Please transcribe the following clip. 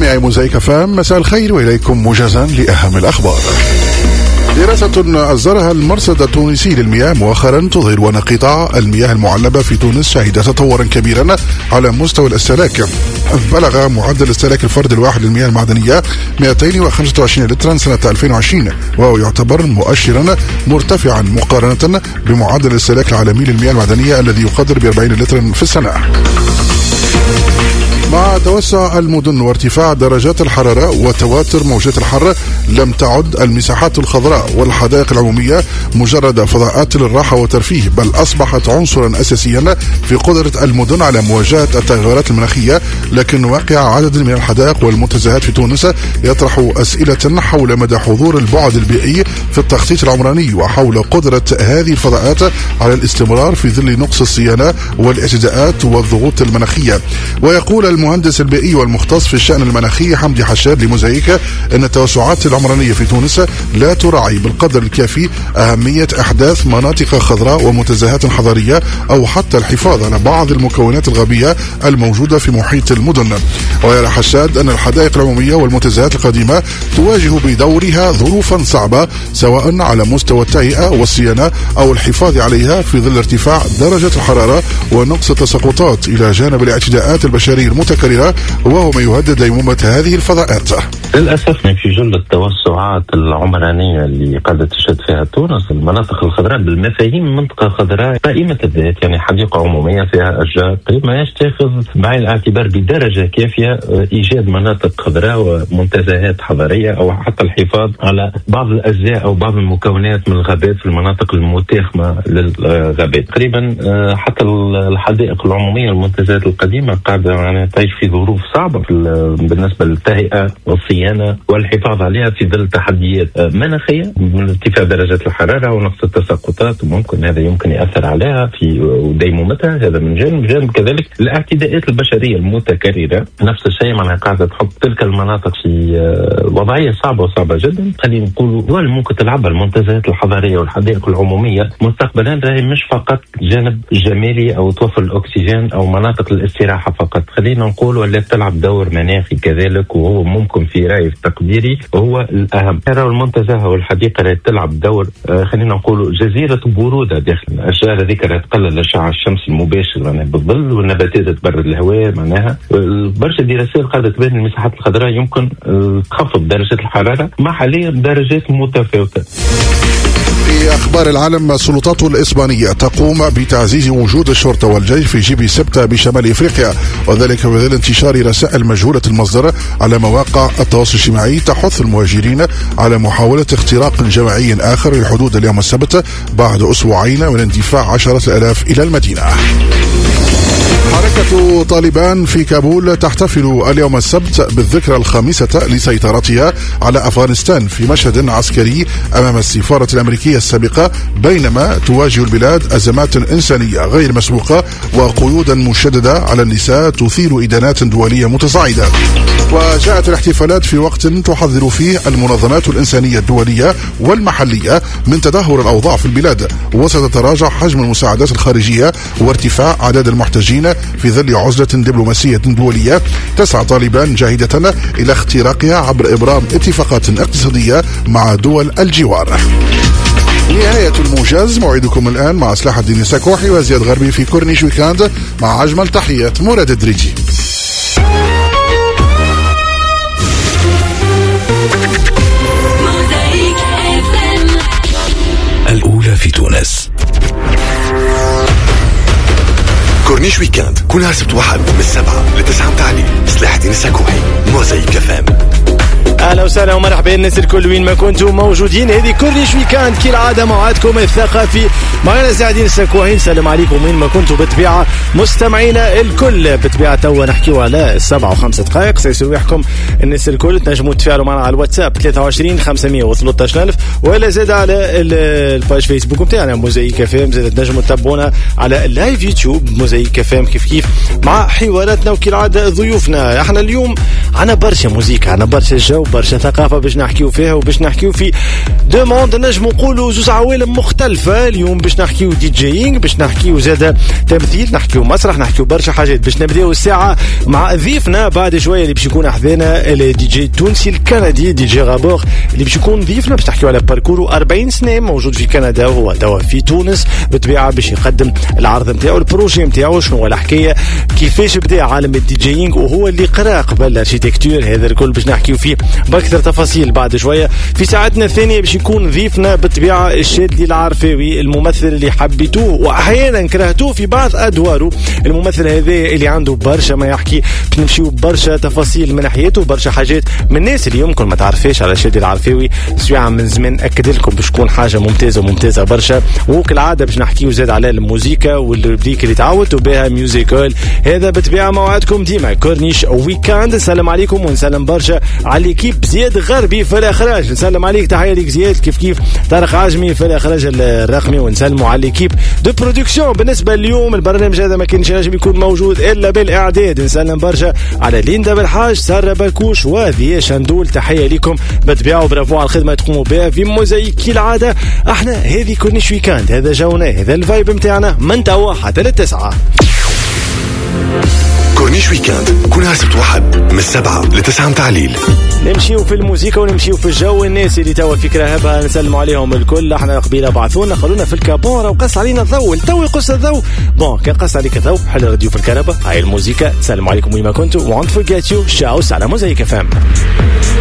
مستمعي موزايك فام، مساء الخير وإليكم موجزا لأهم الأخبار. دراسة أصدرها المرصد التونسي للمياه مؤخرا تظهر أن قطاع المياه المعلبة في تونس شهد تطورا كبيرا على مستوى الاستهلاك. بلغ معدل استهلاك الفرد الواحد للمياه المعدنية 225 لترا سنة 2020، وهو يعتبر مؤشرا مرتفعا مقارنة بمعدل الاستهلاك العالمي للمياه المعدنية الذي يقدر ب 40 لترا في السنة. مع توسع المدن وارتفاع درجات الحرارة وتواتر موجات الحر، لم تعد المساحات الخضراء والحدائق العمومية مجرد فضاءات للراحة والترفيه، بل أصبحت عنصرا أساسيا في قدرة المدن على مواجهة التغيرات المناخية. لكن واقع عدد من الحدائق والمنتزهات في تونس يطرح أسئلة حول مدى حضور البعد البيئي في التخطيط العمراني، وحول قدرة هذه الفضاءات على الاستمرار في ظل نقص الصيانة والاعتداءات والضغوط المناخية. ويقول المهندس البيئي والمختص في الشأن المناخي حمدي حشاد لموزايك أن التوسعات العمرانية في تونس لا تراعي بالقدر الكافي أهمية إحداث مناطق خضراء ومنتزهات حضرية أو حتى الحفاظ على بعض المكونات الغابية الموجودة في محيط المدن. ويرى حشاد أن الحدائق العمومية والمنتزهات القديمة تواجه بدورها ظروفا صعبة، سواء على مستوى التهيئة والصيانة أو الحفاظ عليها في ظل ارتفاع درجة الحرارة ونقص التساقطات، إلى جانب الاعتداءات البشرية المتكررة، وهو ما يهدد ديمومة هذه الفضاءات. للأسف في جل التوسعات العمرانية اللي قاعدة تشهد فيها تونس، المناطق الخضراء بالمفاهيم منطقة خضراء قائمة الذات، يعني حديقة عمومية فيها أشجار، ما يتخذ بعين الاعتبار بدرجة كافية إيجاد مناطق خضراء ومنتزهات حضرية أو حتى الحفاظ على بعض الأجزاء أو بعض المكونات من الغابات في المناطق المتاخمة للغابات. تقريبا حتى الحدائق العمومية المنتزهات القديمة قاعدة يعني تعيش في ظروف صعبة بالنسبة للتهيئة والصيانة والحفاظ عليها في ظل تحديات مناخية من ارتفاع درجات الحرارة ونقص التساقطات، وممكن هذا يمكن يأثر عليها في ديمومتها. هذا من جانب كذلك الاعتداءات البشرية المتكررة، نفس الشيء معناها قاعدة تحط تلك المناطق في وضعية صعبة جدا. خلينا نقول دول ممكن تلعبها المنتزهات الحضرية والحدائق العمومية مستقبلا، راهي مش فقط جانب جمالي أو توفر الأكسجين أو مناطق الاستراحة فقط، خلينا نقول ولا تلعب دور مناخي كذلك، وهو ممكن في رأيي في تقديري هو الأهم. ترى المنتزه والحديقة راهي تلعب دور خلينا نقول جزيرة برودة داخل الأشجار هذيك، راهي تقلل أشعة الشمس المباشر معناها بالظل، والنباتات تبرد الهواء. معناها برشا دراسات قاعدة تبين المساحات الخضراء يمكن تخفض درجة الحرارة مع حاليا درجات متفاوتة. في أخبار العالم، السلطات الإسبانية تقوم بتعزيز وجود الشرطة والجيش في جيبي سبتة بشمال إفريقيا، وذلك في ظل انتشار رسائل مجهولة المصدر على مواقع التواصل الاجتماعي تحث المهاجرين على محاولة اختراق جماعي آخر للحدود اليوم السبت بعد أسبوعين من اندفاع عشرات الآلاف إلى المدينة. حركة طالبان في كابول تحتفل اليوم السبت بالذكرى الخامسة لسيطرتها على أفغانستان في مشهد عسكري أمام السفارة الأمريكية السابقة، بينما تواجه البلاد أزمات إنسانية غير مسبوقة وقيودا مشددة على النساء تثير إدانات دولية متصاعدة. وجاءت الاحتفالات في وقت تحذر فيه المنظمات الإنسانية الدولية والمحلية من تدهور الأوضاع في البلاد، وستتراجع حجم المساعدات الخارجية وارتفاع أعداد المحتاجين في ظل عزلة دبلوماسية دولية تسعى طالبان جاهدة إلى اختراقها عبر إبرام اتفاقات اقتصادية مع دول الجوار. نهاية الموجز، موعدكم الآن مع سلاح الدين سكوحي وزياد غربي في كورنيش ويكاند، مع أجمل تحيات مراد الدريجي. الأولى في تونس. كورنيش ويكاند كل نهار سبت واحد من 7 ل 9 متاع الليل. سلاح الدين السكوحي، موزايك فام. اهلا وسهلا ومرحبا الناس الكل وين ما كنتم موجودين. هذه كورنيش ويكاند كالعاده موعدكم الثقافي معنا سعدين السكوحي. نسلم عليكم وين ما كنتم بطبيعه مستمعينا الكل. بطبيعه توا نحكيو على 7 و5 دقائق سيسويحكم الناس الكل. تنجموا تفاعلوا معنا على الواتساب 23 513 ولا زاد على الباج فيسبوك نتاعنا موزايك فام. زاد تنجموا تتابعونا على اللايف يوتيوب موزايك فام كيف مع حواراتنا وكالعاده ضيوفنا. احنا اليوم عنا برشا موزيكا، عنا برشا جو، برشا ثقافة باش نحكيو فيها وباش نحكيو في دوموند نجم نقولوا زوز عوالم مختلفة. اليوم باش نحكيو دي جيينغ، باش نحكيو زادة تمثيل، نحكيو مسرح، نحكيو برشا حاجات. باش نبداو الساعة مع ضيفنا بعد شوية اللي باش يكون حذانا الدي جي التونسي الكندي دي جي غابور اللي باش يكون ضيفنا، باش نحكيو على باركورو 40 سنة موجود في كندا وهو توا في تونس بالطبيعة باش يقدم العرض نتاعو، البروجي نتاعو شنو هو الحكاية، كيفاش بدا عالم الدي جيينغ وهو اللي قرا قبل الاركيتكتور. هذا الكل باش نحكيو فيه باكثر تفاصيل بعد شوية. في ساعتنا الثانية باش يكون ضيفنا بالطبيعة الشادلي العرفاوي، الممثل اللي حبيتوه واحيانا كرهتوه في بعض ادواره. الممثل هذا اللي عنده برشا ما يحكي، باش نمشيو برشا تفاصيل من حياته، برشا حاجات من الناس اللي يمكن ما تعرفيش على الشادلي العرفاوي. سواء من زمان اكد لكم باش تكون حاجه ممتازه برشا. وكالعاده باش نحكيو زاد على الموسيقى والربريك اللي تعودتوا بها ميوزيكال. هذا بالطبيعه موعدكم ديما كورنيش ويكاند. نسلم عليكم ونسلم برشا على ليكيب زياد غربي في الاخراج. نسلم عليك، تحيه ليك زياد، كيف طارق عجمي في الاخراج الرقمي. ونسلموا على ليكيب دو برودكسيون. بالنسبه اليوم البرنامج هذا ما كانش نجم يكون موجود الا بالاعداد. نسلم برشا على ليندا بالحاج، ساره باكوش وذي شندول. تحيه لكم بالطبيعه وبرافو على الخدمه تقوموا بها في موزايك كالعاده. احنا هذه كورنيش ويكاند، هذا جونا، هذا الفايب نتاعنا من توا حتى للتسعة. كورنيش ويكاند كل سبت واحد من 7 ل9 متاع الليل. نمشيو في الموسيقى ونمشيو في الجو. الناس اللي توا فكره هبها نسلموا عليهم الكل. احنا قبيله بعثونا خلونا في الكابون راهو قص علينا الضوء، التو يقص الضوء. بون كان قص عليك الضوء حل راديو في الكهرباء. هاي الموسيقى. سلام عليكم وين ما كنتوا. وانت فورجيت يو شاو على موزايك فام.